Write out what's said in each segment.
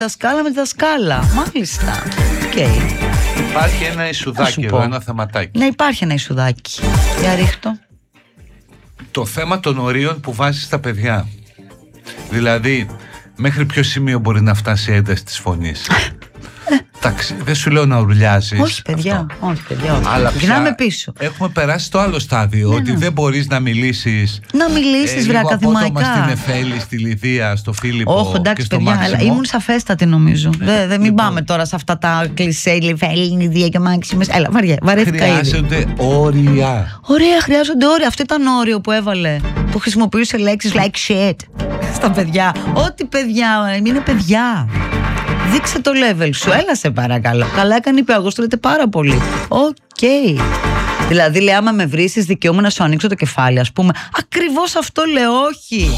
Δασκάλα με τη δασκάλα. Μάλιστα. Okay. Υπάρχει ένα ισουδάκι εδώ, ένα θεματάκι. Ναι, υπάρχει ένα ισουδάκι. Για ρίχτω. Το θέμα των ορίων που βάζεις στα παιδιά. Δηλαδή, μέχρι ποιο σημείο μπορεί να φτάσει η ένταση της φωνής. Εντάξει, δεν σου λέω να ουρλιάζεις. Όχι, παιδιά. Όχι, παιδιά. Αλλά γυρνάμε πίσω. Έχουμε περάσει το άλλο στάδιο. Ότι δεν μπορείς να μιλήσεις. Να μιλήσεις, βρε ακαδημαϊκά. Στην Εφέλη, στη Λιδία, στο Φίλιππο. Όχι, εντάξει, και στο παιδιά. Μάξιμο. Αλλά ήμουν σαφέστατη, νομίζω. Δεν μην πάμε τώρα σε αυτά τα κλισέ, Εφέλη, Λιδία και Μάξιμο. Έλα, βαρέθηκα ήδη. Χρειάζονται όρια. Ωραία, χρειάζονται όρια. Αυτό ήταν όριο που έβαλε. Που χρησιμοποιούσε λέξεις like shit στα παιδιά. Ό,τι παιδιά, είναι παιδιά. Δείξε το level σου, έλα σε παρακαλώ. Καλά έκανε η Παγός, το λέτε πάρα πολύ. Οκ. Δηλαδή λέει άμα με βρίσεις δικαιούμαι να σου ανοίξω το κεφάλι, ας πούμε. Ακριβώς αυτό λέω, όχι.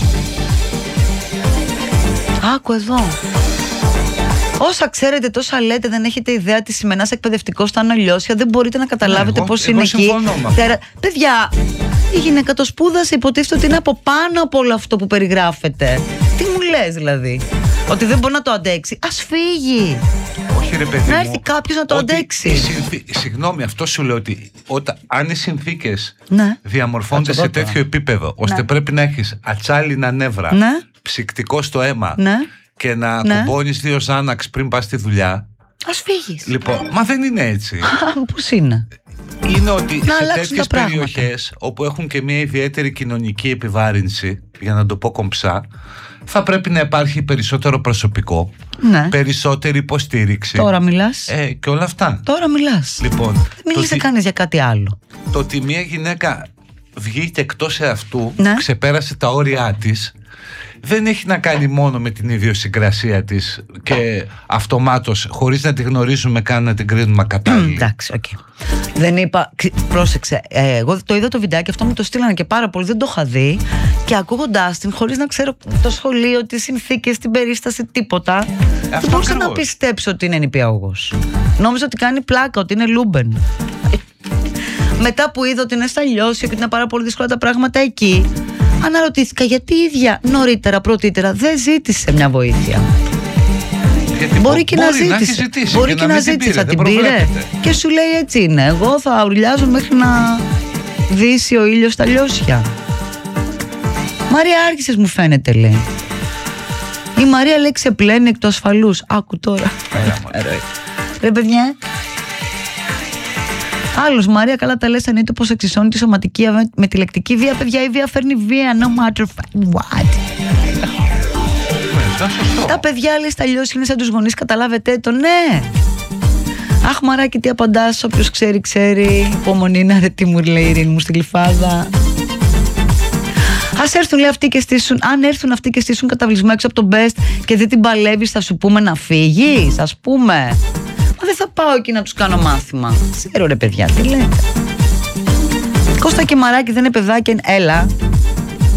Άκου εδώ. Όσα ξέρετε, τόσα λέτε, δεν έχετε ιδέα τι σημαίνει ένας εκπαιδευτικός στα Αναλιώσια, δεν μπορείτε να καταλάβετε πώς είναι εκεί. Παιδιά, η γυναίκα το σπούδασε, υποτίθεται ότι είναι από πάνω από όλο αυτό που περιγράφεται. Τι μου λες δηλαδή? Ότι δεν μπορεί να το αντέξει? Ας φύγει. Όχι ρε παιδί να μου, έρθει κάποιος να το αντέξει. Συγγνώμη, αυτό σου λέω ότι αν οι συνθήκες ναι. διαμορφώνται σε τέτοιο επίπεδο, ώστε πρέπει να έχεις ατσάλινα νεύρα, ψυκτικό στο αίμα και να κουμπώνεις 2 Ζάναξ πριν πας στη δουλειά. Ας φύγεις. Λοιπόν, μα δεν είναι έτσι. Πώς είναι? Είναι ότι σε τέτοιες περιοχές όπου έχουν και μια ιδιαίτερη κοινωνική επιβάρυνση, για να το πω κομψά, θα πρέπει να υπάρχει περισσότερο προσωπικό, περισσότερη υποστήριξη. Τώρα μιλάς. Και όλα αυτά. Τώρα μιλάς. Λοιπόν, δεν μίλησε κανείς για κάτι άλλο. Το ότι μια γυναίκα βγήκε εκτός εαυτού, ξεπέρασε τα όρια της, δεν έχει να κάνει μόνο με την ιδιοσυγκρασία της και αυτομάτως, χωρίς να τη γνωρίζουμε καν, να την κρίνουμε κατάλληλη. Εντάξει, οκ. Δεν είπα, πρόσεξε, εγώ το είδα το βιντεάκι, αυτό μου το στείλανε και πάρα πολύ, δεν το είχα δει. Και ακούγοντάς την, χωρίς να ξέρω το σχολείο, τις συνθήκες, την περίσταση, τίποτα, δεν μπορούσα να πιστέψω ότι είναι νηπιαγωγός. Νόμιζα ότι κάνει πλάκα, ότι είναι Λούμπεν. Μετά που είδα ότι είναι στα Λιώσια και ότι είναι πάρα πολύ δύσκολα τα πράγματα εκεί, αναρωτήθηκα γιατί η ίδια νωρίτερα, πρωτήτερα δεν ζήτησε μια βοήθεια. Γιατί μπορεί και να ζήτησε. Μπορεί και να ζήτησε, θα την πήρε. Και σου λέει έτσι είναι. Εγώ θα ουρλιάζω μέχρι να δύσει ο ήλιος στα Λιώσια. Μαρία άρχισες μου φαίνεται, λέει. Η Μαρία λέει ξεπλένει εκ του ασφαλούς. Άκου τώρα. Ρε παιδιά. Άλλος, Μαρία, καλά τα λες, εννοείται πως εξισώνει τη σωματική με τη λεκτική βία. Παιδιά, η βία φέρνει βία, no matter what. Τα παιδιά, λέει, στα Λιώσια είναι σαν τους γονείς, καταλάβετε το, ναι. Αχ, μαράκι, τι απαντάς, όποιος ξέρει, ξέρει. Υπομονή να, ρε, τι μου λέει η Ειρήνη μου στη Γλυφάδα. Ας έρθουν, λέει, αυτοί και στήσουν. Αν έρθουν αυτοί και στήσουν καταβλισμό έξω από το Best και δεν την παλεύεις, θα σου πούμε να φύγεις, ας πούμε. Μα δεν θα πάω εκεί να τους κάνω μάθημα. Ξέρω, ρε παιδιά, τι λέτε. Κώστα και Μαράκι δεν είναι παιδάκια, έλα.